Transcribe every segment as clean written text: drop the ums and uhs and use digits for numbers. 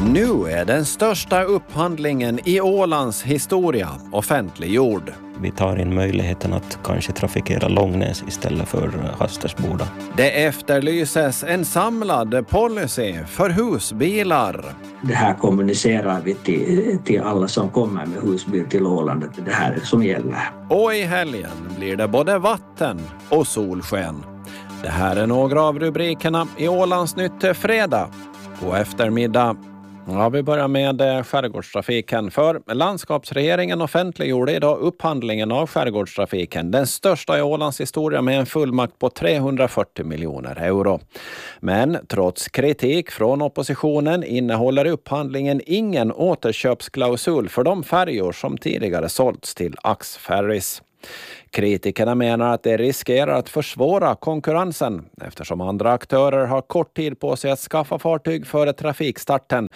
Nu är den största upphandlingen i Ålands historia offentliggjord. Vi tar in möjligheten att kanske trafikera Långnäs istället för Hastersboda. Det efterlyses en samlad policy för husbilar. Det här kommunicerar vi till alla som kommer med husbil till Åland, att det här som gäller. Och i helgen blir det både vatten och solsken. Det här är några av rubrikerna i Ålands Nytt fredag. På eftermiddag. Ja, vi börjar med skärgårdstrafiken. För landskapsregeringen offentliggjorde idag upphandlingen av skärgårdstrafiken. Den största i Ålands historia med en fullmakt på 340 miljoner euro. Men trots kritik från oppositionen innehåller upphandlingen ingen återköpsklausul för de färjor som tidigare sålts till Axferries. Kritikerna menar att det riskerar att försvåra konkurrensen eftersom andra aktörer har kort tid på sig att skaffa fartyg före trafikstarten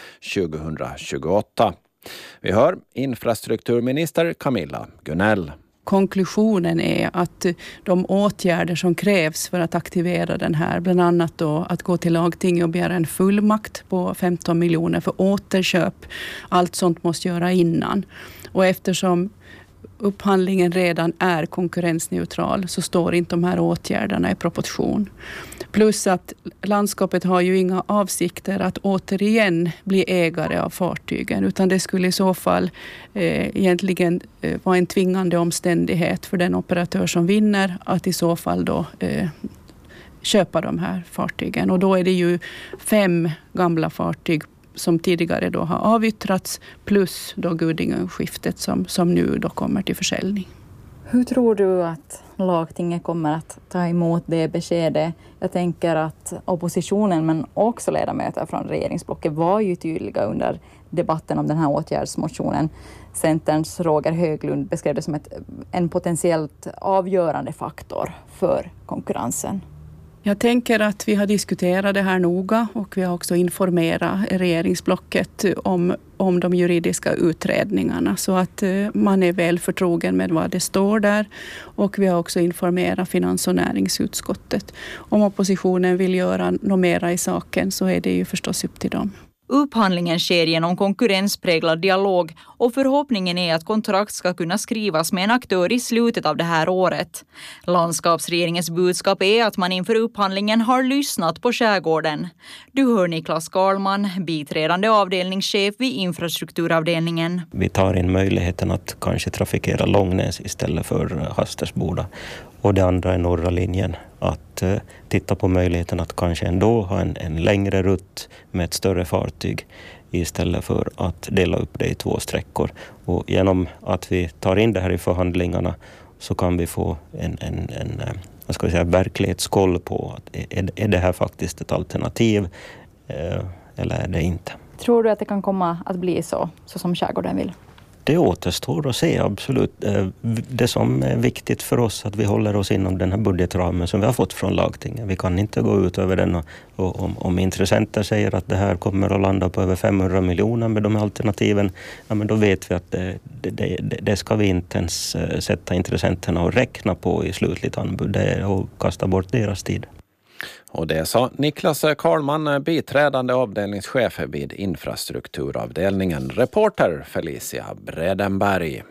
2028. Vi hör infrastrukturminister Camilla Gunell. Konklusionen är att de åtgärder som krävs för att aktivera den här, bland annat då att gå till lagting och begära en fullmakt på 15 miljoner för återköp, allt sånt måste göra innan. Och eftersom upphandlingen redan är konkurrensneutral så står inte de här åtgärderna i proportion. Plus att landskapet har ju inga avsikter att återigen bli ägare av fartygen, utan det skulle i så fall egentligen vara en tvingande omständighet för den operatör som vinner att i så fall då köpa de här fartygen. Och då är det ju 5 gamla fartyg som tidigare då har avyttrats plus då Gudingönskiftet som nu då kommer till försäljning. Hur tror du att lagtinget kommer att ta emot det beskedet? Jag tänker att oppositionen men också ledamöter från regeringsblocket var ju tydliga under debatten om den här åtgärdsmotionen. Centerns Roger Höglund beskrev det som en potentiellt avgörande faktor för konkurrensen. Jag tänker att vi har diskuterat det här noga och vi har också informerat regeringsblocket om de juridiska utredningarna så att man är väl förtrogen med vad det står där. Och vi har också informerat finans- och näringsutskottet. Om oppositionen vill göra något mera i saken så är det ju förstås upp till dem. Upphandlingen sker genom konkurrenspräglad dialog och förhoppningen är att kontrakt ska kunna skrivas med en aktör i slutet av det här året. Landskapsregeringens budskap är att man inför upphandlingen har lyssnat på skärgården. Du hör Niklas Karlman, biträdande avdelningschef vid infrastrukturavdelningen. Vi tar in möjligheten att kanske trafikera Långnäs istället för Hastersboda. Och det andra är norra linjen, att titta på möjligheten att kanske ändå ha en längre rutt med ett större fartyg istället för att dela upp det i 2 sträckor. Och genom att vi tar in det här i förhandlingarna så kan vi få en verklighetskoll på att är det här faktiskt ett alternativ eller är det inte. Tror du att det kan komma att bli så som skärgården vill? Det återstår att se, absolut. Det som är viktigt för oss att vi håller oss inom den här budgetramen som vi har fått från lagtinget. Vi kan inte gå ut över den och om intressenter säger att det här kommer att landa på över 500 miljoner med de alternativen, ja, men då vet vi att det ska vi inte ens sätta intressenterna och räkna på i slutligt anbud. Det är att kasta bort deras tid. Och det sa Niklas Karlman, biträdande avdelningschef vid infrastrukturavdelningen. Reporter Felicia Bredenberg.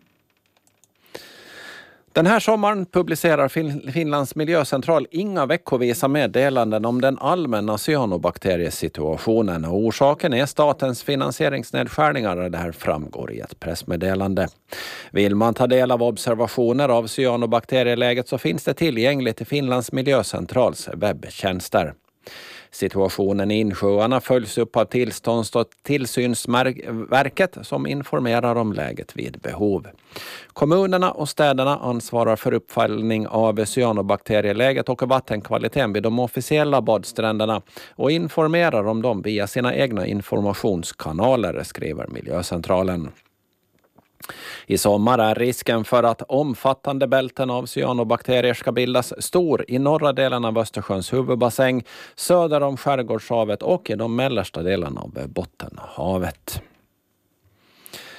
Den här sommaren publicerar Finlands miljöcentral inga veckovisa meddelanden om den allmänna cyanobakteriesituationen. Och orsaken är statens finansieringsnedskärningar. Det här framgår i ett pressmeddelande. Vill man ta del av observationer av cyanobakterieläget så finns det tillgängligt i Finlands miljöcentrals webbtjänster. Situationen i insjöarna följs upp av tillstånds- och tillsynsverket som informerar om läget vid behov. Kommunerna och städerna ansvarar för uppföljning av cyanobakterieläget och vattenkvaliteten vid de officiella badstränderna och informerar om dem via sina egna informationskanaler, skriver miljöcentralen. I sommar är risken för att omfattande bälten av cyanobakterier ska bildas stor i norra delen av Östersjöns huvudbassäng, söder om Skärgårdshavet och i de mellersta delarna av Bottenhavet.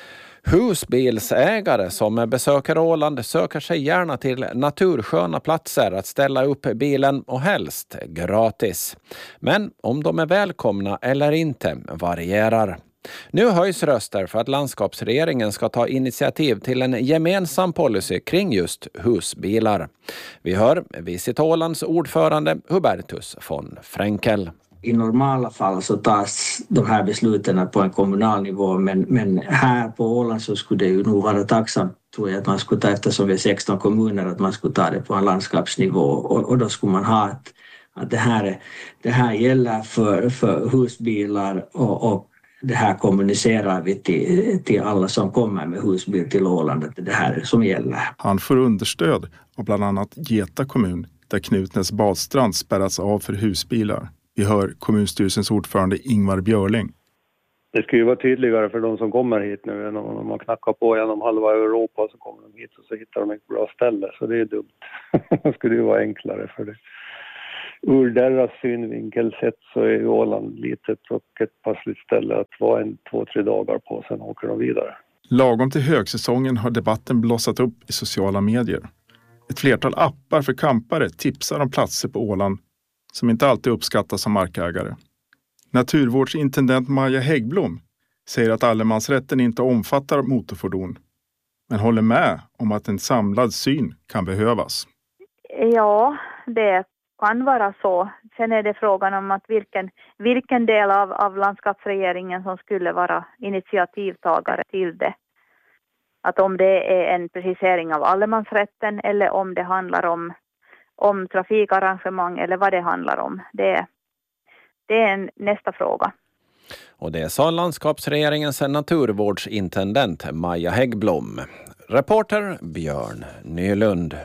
Husbilsägare som besöker Åland söker sig gärna till natursköna platser att ställa upp bilen och helst gratis. Men om de är välkomna eller inte varierar. Nu höjs röster för att landskapsregeringen ska ta initiativ till en gemensam policy kring just husbilar. Vi hör Visit Ålands ordförande Hubertus von Fränkel. I normala fall så tas de här besluten på en kommunal nivå, men här på Åland så skulle det ju nog vara tacksamt, tror jag, att man skulle ta, eftersom vi är 16 kommuner, att man skulle ta det på en landskapsnivå, och då skulle man ha att det här gäller för husbilar, och det här kommunicerar vi till alla som kommer med husbil till Åland, att det här som gäller. Han får understöd av bland annat Geta kommun, där Knutnäs badstrand spärras av för husbilar. Vi hör kommunstyrelsens ordförande Ingvar Björling. Det ska ju vara tydligare för de som kommer hit nu än om man knackar på genom halva Europa, så kommer de hit och så hittar de ett bra ställe. Så det är dumt. Det skulle ju vara enklare för det. Ur deras synvinkel sett så är ju Åland litet och ett passligt ställe att vara 2-3 dagar på, sen åker de vidare. Lagom till högsäsongen har debatten blossat upp i sociala medier. Ett flertal appar för campare tipsar om platser på Åland som inte alltid uppskattas som markägare. Naturvårdsintendent Maja Häggblom säger att allemansrätten inte omfattar motorfordon, men håller med om att en samlad syn kan behövas. Ja, det kan vara så. Sen är det frågan om att vilken del av landskapsregeringen som skulle vara initiativtagare till det. Att om det är en precisering av allemansrätten eller om det handlar om trafikarrangemang eller vad det handlar om. Det är nästa fråga. Och det sa landskapsregeringens naturvårdsintendent Maja Häggblom. Reporter Björn Nylund.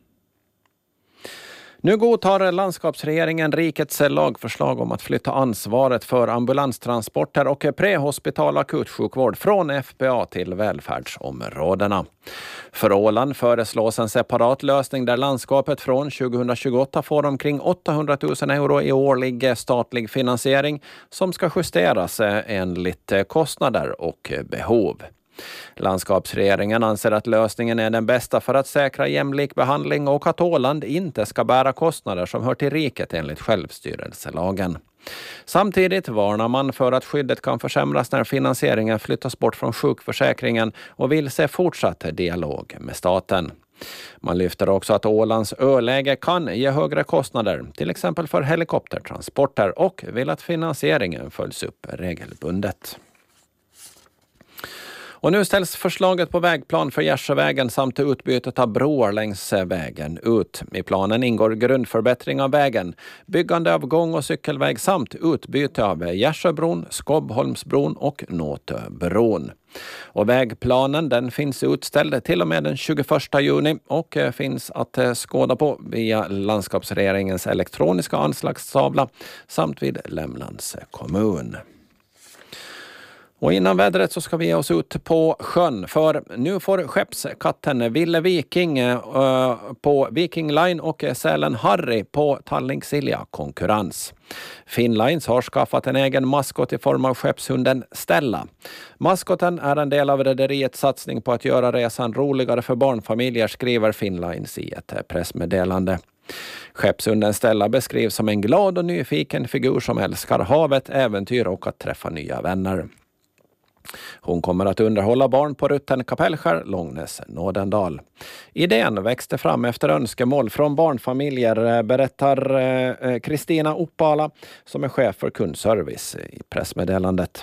Nu godtar landskapsregeringen rikets lagförslag om att flytta ansvaret för ambulanstransporter och prehospital akutsjukvård från FPA till välfärdsområdena. För Åland föreslås en separat lösning där landskapet från 2028 får omkring 800 000 euro i årlig statlig finansiering som ska justeras enligt kostnader och behov. Landskapsregeringen anser att lösningen är den bästa för att säkra jämlik behandling och att Åland inte ska bära kostnader som hör till riket enligt självstyrelselagen. Samtidigt varnar man för att skyddet kan försämras när finansieringen flyttas bort från sjukförsäkringen och vill se fortsatt dialog med staten. Man lyfter också att Ålands öläge kan ge högre kostnader, till exempel för helikoptertransporter, och vill att finansieringen följs upp regelbundet. Och nu ställs förslaget på vägplan för Gärsjövägen samt utbytet av broar längs vägen ut. I planen ingår grundförbättring av vägen, byggande av gång- och cykelväg samt utbyte av Gärsjöbron, Skobbholmsbron och Nåtöbron. Och vägplanen den finns utställd till och med den 21 juni och finns att skåda på via landskapsregeringens elektroniska anslagstavla samt vid Lämlands kommun. Och innan vädret så ska vi ge oss ut på sjön, för nu får skeppskatten Ville Viking på Viking Line och Sälen Harry på Tallink Silja konkurrens. Finnlines har skaffat en egen maskot i form av skeppshunden Stella. Maskoten är en del av rederiets satsning på att göra resan roligare för barnfamiljer, skriver Finnlines i ett pressmeddelande. Skeppshunden Stella beskrivs som en glad och nyfiken figur som älskar havet, äventyr och att träffa nya vänner. Hon kommer att underhålla barn på rutten Kapellskär, Långnäs, Nådendal. Idén växte fram efter önskemål från barnfamiljer, berättar Kristina Uppala som är chef för kundservice i pressmeddelandet.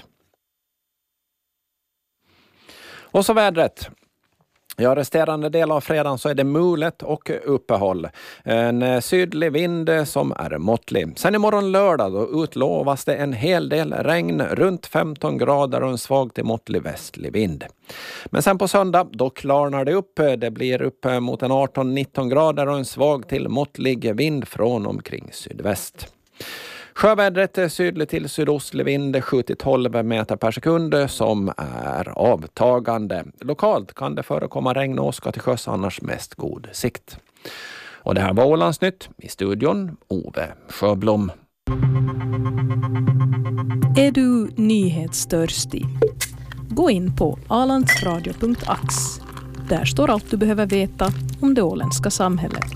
Och så vädret. Ja, resterande del av fredagen så är det mulet och uppehåll. En sydlig vind som är måttlig. Sen imorgon lördag då utlovas det en hel del regn, runt 15 grader och en svag till måttlig västlig vind. Men sen på söndag då klarnar det upp. Det blir upp mot en 18-19 grader och en svag till måttlig vind från omkring sydväst. Sjövädret sydlig till sydostlig vind 7-12 meter per sekund som är avtagande. Lokalt kan det förekomma regn och åska till sjöss, annars mest god sikt. Och det här var Ålandsnytt. I studion Ove Sjöblom. Är du nyhetstörstig? Gå in på alandsradio.ax. Där står allt du behöver veta om det åländska samhället.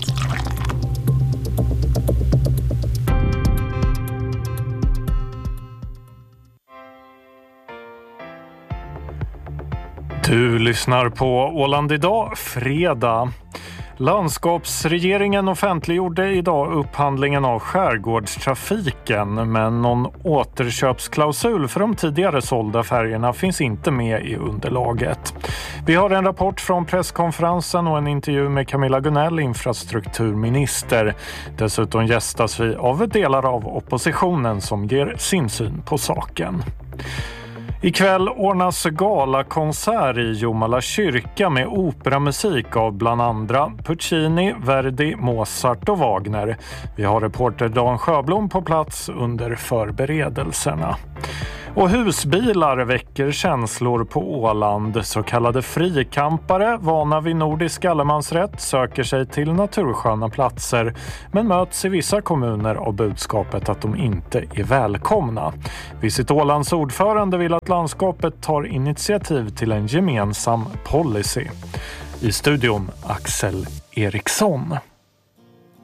Du lyssnar på Åland idag, fredag. Landskapsregeringen offentliggjorde idag upphandlingen av skärgårdstrafiken, men någon återköpsklausul för de tidigare sålda färgerna finns inte med i underlaget. Vi har en rapport från presskonferensen och en intervju med Camilla Gunnell, infrastrukturminister. Dessutom gästas vi av delar av oppositionen som ger sin syn på saken. Ikväll ordnas galakonsert i Jomala kyrka med operamusik av bland andra Puccini, Verdi, Mozart och Wagner. Vi har reporter Dan Sjöblom på plats under förberedelserna. Och husbilar väcker känslor på Åland. Så kallade frikampare, vana vid nordisk allemansrätt, söker sig till natursköna platser men möts i vissa kommuner av budskapet att de inte är välkomna. Visit Ålands ordförande vill att landskapet tar initiativ till en gemensam policy. I studion Axel Eriksson.